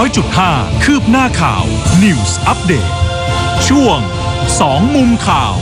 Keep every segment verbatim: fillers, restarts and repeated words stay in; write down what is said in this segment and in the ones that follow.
อยจุดห้า คืบหน้าข่าว News Update ช่วงสองมุมข่าว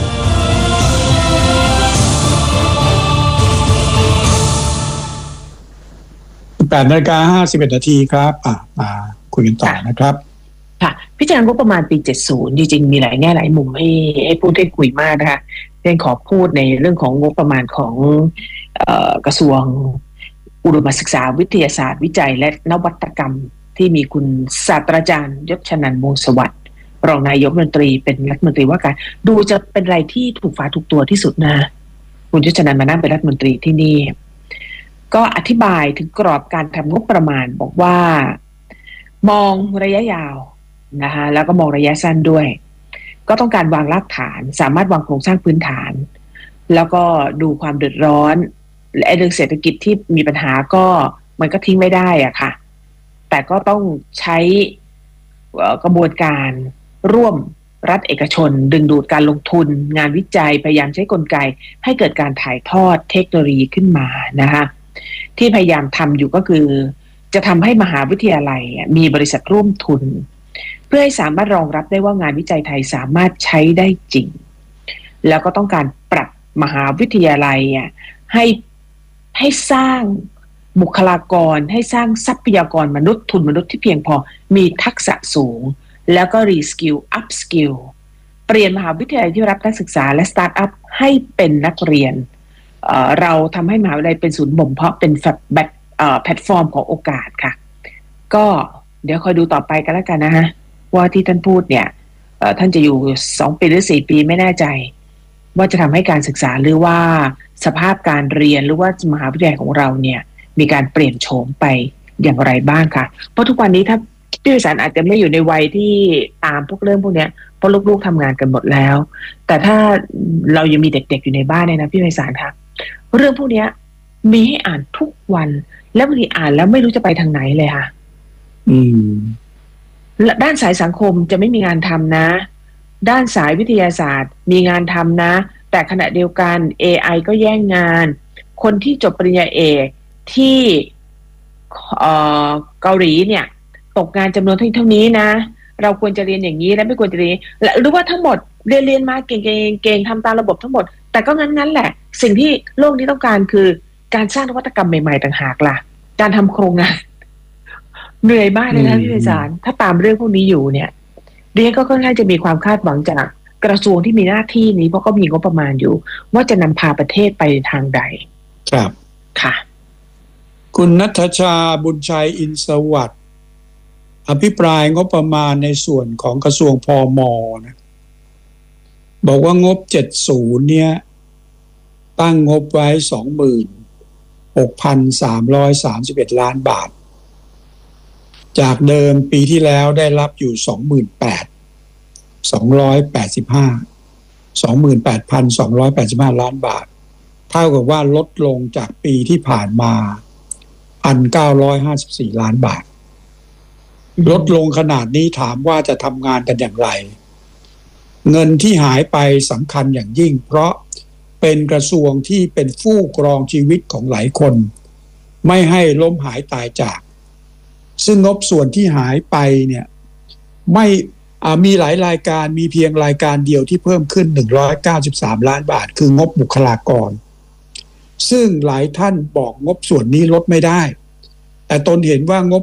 แปดนาฬิกาห้าสิบเอ็ดนาทีครับอ่ะมาคุยกันต่อนะครับค่ะพิจารณางบประมาณปีเจ็ดสิบจริงๆมีหลายแง่หลายมุมให้ให้พูดให้คุยมากนะคะเรื่องขอพูดในเรื่องของงบประมาณของเอ่อกระทรวงอุดมศึกษาวิทยาศาสตร์วิจัยและนวัตกรรมที่มีคุณศาสตราจารย์ยศชนันท์ วงศ์สวัสดิ์รองนายกรัฐมนตรีเป็นรัฐมนตรีว่าการดูจะเป็นอะไรที่ถูกฝาถูกตัวที่สุดนะคุณยศชนันท์มานั่งเป็นรัฐมนตรีที่นี่ก็อธิบายถึงกรอบการทำงบประมาณบอกว่ามองระยะยาวนะคะแล้วก็มองระยะสั้นด้วยก็ต้องการวางรากฐานสามารถวางโครงสร้างพื้นฐานแล้วก็ดูความเดือดร้อนและเรื่องเศรษฐกิจที่มีปัญหาก็มันก็ทิ้งไม่ได้อะค่ะแต่ก็ต้องใช้กระบวนการร่วมรัฐเอกชนดึงดูดการลงทุนงานวิจัยพยายามใช้กลไกให้เกิดการถ่ายทอดเทคโนโลยีขึ้นมานะคะที่พยายามทำอยู่ก็คือจะทำให้มหาวิทยาลัยมีบริษัทร่วมทุนเพื่อให้สามารถรองรับได้ว่างานวิจัยไทยสามารถใช้ได้จริงแล้วก็ต้องการปรับมหาวิทยาลัยให้ให้สร้างบุคลากรให้สร้างทรัพยากรมนุษย์ทุนมนุษย์ที่เพียงพอมีทักษะสูงแล้วก็รีสกิลอัพสกิลเปลี่ยนมหาวิทยาลัยที่รับนักศึกษาและสตาร์ทอัพให้เป็นนักเรียน เอ่อ เราทำให้มหาวิทยาลัยเป็นศูนย์บ่มเพาะเป็นแบตแพลตฟอร์มของโอกาสค่ะก็เดี๋ยวคอยดูต่อไปกันแล้วกันนะฮะว่าที่ท่านพูดเนี่ยท่านจะอยู่สองปีหรือสี่ปีไม่แน่ใจว่าจะทำให้การศึกษาหรือว่าสภาพการเรียนหรือว่ามหาวิทยาลัยของเราเนี่ยมีการเปลี่ยนโฉมไปอย่างไรบ้างค่ะเพราะทุกวันนี้ถ้าพี่วิสารอาจจะไม่อยู่ในวัยที่ตามพวกเรื่องพวกนี้เพราะลูกๆทำงานกันหมดแล้วแต่ถ้าเรายังมีเด็กๆอยู่ในบ้านเนี่ยนะพี่วิสารคะเรื่องพวกนี้มีให้อ่านทุกวันแล้วบางทีอ่านแล้วไม่รู้จะไปทางไหนเลยค่ะอืมด้านสายสังคมจะไม่มีงานทำนะด้านสายวิทยาศาสตร์มีงานทำนะแต่ขณะเดียวกัน เอ ไอ ก็แย่งงานคนที่จบปริญญาเอกที่เอ่อเกาหลีเนี่ยตกงานจำนวนเท่านี้นะเราควรจะเรียนอย่างนี้และไม่ควรจะเรียนหรือว่าทั้งหมดเรียนเรียนมาเก่งๆเก่งทำตามระบบทั้งหมดแต่ก็งั้นๆแหละสิ่งที่โลกนี้ต้องการคือการสร้างนวัตกรรมใหม่ๆต่างหากล่ะการทำโครงงานเหนื่อยมากเลยนะพี่วิสารถ้าตามเรื่องพวกนี้อยู่เนี่ยเรียนก็ค่อนข้างจะมีความคาดหวังจากกระทรวงที่มีหน้าที่นี้เพราะก็มีงบประมาณอยู่ว่าจะนำพาประเทศไปทางใดครับค่ะคุณณัฐชาบุญชัยอินทร์สวัสดิ์อภิปรายงบประมาณในส่วนของกระทรวงพม.นะบอกว่างบเจ็ดสิบเนี่ยตั้งงบไว้ สองหมื่นหกพันสามร้อยสามสิบเอ็ด ล้านบาทจากเดิมปีที่แล้วได้รับอยู่ สองหมื่นแปดพันสองร้อยแปดสิบห้า สองหมื่นแปดพันสองร้อยแปดสิบห้า ล้านบาทเท่ากับว่าลดลงจากปีที่ผ่านมา หนึ่งพันเก้าร้อยห้าสิบสี่ ล้านบาทลดลงขนาดนี้ถามว่าจะทำงานกันอย่างไรเงินที่หายไปสำคัญอย่างยิ่งเพราะเป็นกระทรวงที่เป็นฟูกครองชีวิตของหลายคนไม่ให้ล้มหายตายจากซึ่งงบส่วนที่หายไปเนี่ยไม่มีหลายรายการมีเพียงรายการเดียวที่เพิ่มขึ้นหนึ่งร้อยเก้าสิบสามล้านบาทคืองบบุคลากรซึ่งหลายท่านบอกงบส่วนนี้ลดไม่ได้แต่ตนเห็นว่างบ